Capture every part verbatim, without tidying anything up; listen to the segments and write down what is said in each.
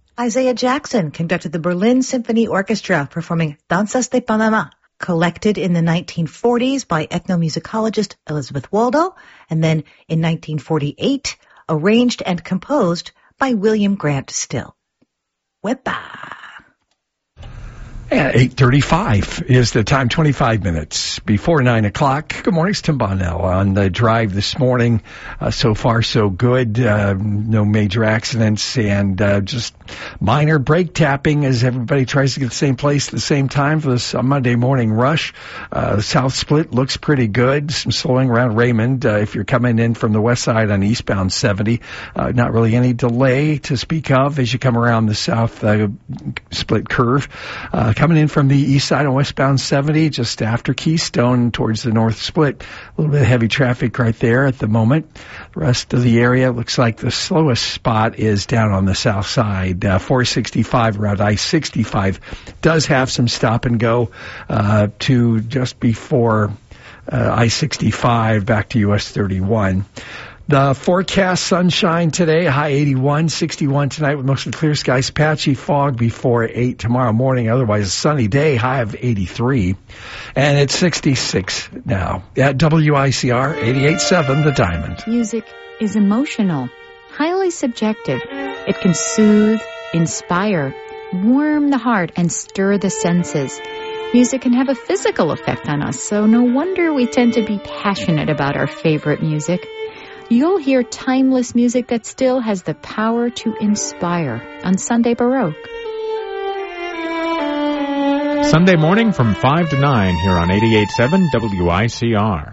Isaiah Jackson conducted the Berlin Symphony Orchestra performing Danzas de Panama, collected in the nineteen forties by ethnomusicologist Elizabeth Waldo, and then in nineteen forty-eight, arranged and composed by William Grant Still. Wepa! Yeah, eight thirty-five is the time, twenty-five minutes before nine o'clock. Good morning, it's Tim Bonnell on the drive this morning. Uh, so far, so good. Uh, no major accidents and uh, just minor brake tapping as everybody tries to get the same place at the same time for this uh, Monday morning rush. Uh, the South Split looks pretty good. Some slowing around Raymond. Uh, if you're coming in from the west side on eastbound seventy, uh, not really any delay to speak of as you come around the South uh, Split curve. Uh, Coming in from the east side on westbound seventy, just after Keystone towards the North Split. A little bit of heavy traffic right there at the moment. The rest of the area looks like the slowest spot is down on the south side. Uh, four sixty-five around I sixty-five does have some stop and go uh, to just before uh, I sixty-five back to U S thirty-one. The forecast, sunshine today, high eighty-one, sixty-one tonight with mostly clear skies, patchy fog before eight tomorrow morning. Otherwise, a sunny day, high of eighty-three. And it's sixty-six now at W I C R eighty-eight point seven, The Diamond. Music is emotional, highly subjective. It can soothe, inspire, warm the heart, and stir the senses. Music can have a physical effect on us, so no wonder we tend to be passionate about our favorite music. You'll hear timeless music that still has the power to inspire on Sunday Baroque. Sunday morning from five to nine here on eighty-eight point seven W I C R.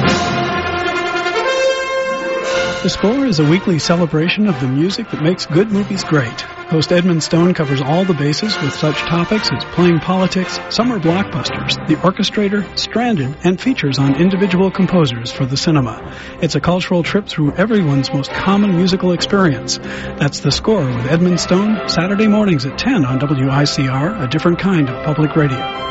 The Score is a weekly celebration of the music that makes good movies great. Host Edmund Stone covers all the bases with such topics as playing politics, summer blockbusters, The Orchestrator, Stranded, and features on individual composers for the cinema. It's a cultural trip through everyone's most common musical experience. That's The Score with Edmund Stone, Saturday mornings at ten on W I C R, a different kind of public radio.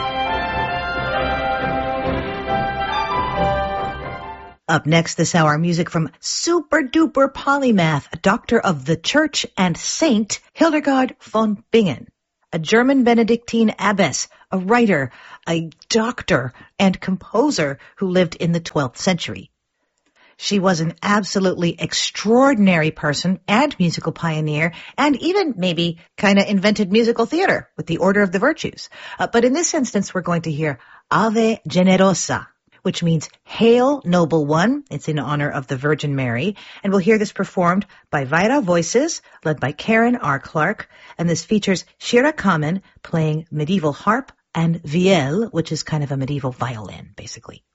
Up next this hour, music from super-duper polymath, doctor of the church and saint, Hildegard von Bingen, a German Benedictine abbess, a writer, a doctor, and composer who lived in the twelfth century. She was an absolutely extraordinary person and musical pioneer, and even maybe kind of invented musical theater with the Order of the Virtues. Uh, but in this instance, we're going to hear Ave Generosa, which means Hail, Noble One. It's in honor of the Virgin Mary. And we'll hear this performed by Vaira Voices, led by Karen R. Clark. And this features Shira Kamen playing medieval harp and vielle, which is kind of a medieval violin, basically.